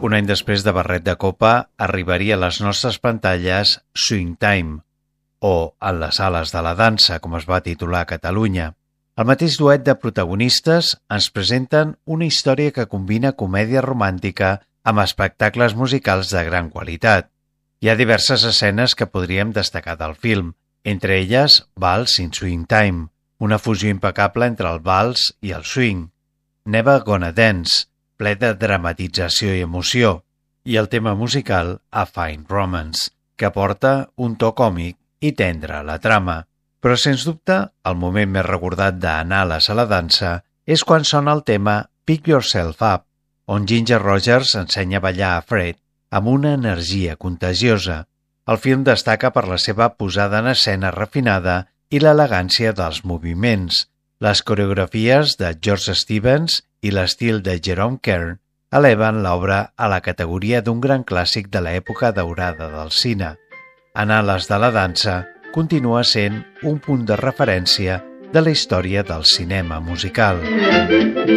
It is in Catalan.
Un any després de Barret de Copa arribaria a les nostres pantalles Swing Time, o En les ales de la dansa, com es va titular a Catalunya. El mateix duet de protagonistes ens presenten una història que combina comèdia romàntica amb espectacles musicals de gran qualitat. Hi ha diverses escenes que podríem destacar del film, entre elles Vals in Swing Time, una fusió impecable entre el vals i el swing, Never Gonna Dance, ple de dramatització i emoció, i el tema musical A Fine Romance, que aporta un to còmic i tendre a la trama. Però, sens dubte, el moment més recordat d'Anales a la dansa és quan sona el tema Pick Yourself Up, on Ginger Rogers ensenya a ballar a Fred amb una energia contagiosa. El film destaca per la seva posada en escena refinada i l'elegància dels moviments. Les coreografies de George Stevens i l'estil de Jerome Kern eleven l'obra a la categoria d'un gran clàssic de l'època daurada del cine. Anales de la dansa continua sent un punt de referència de la història del cinema musical.